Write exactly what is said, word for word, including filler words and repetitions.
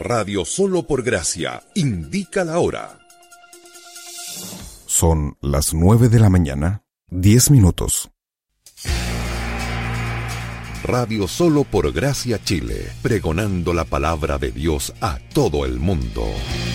Radio Solo por Gracia indica la hora. Son las nueve de la mañana, diez minutos. Radio Solo por Gracia Chile, pregonando la palabra de Dios a todo el mundo.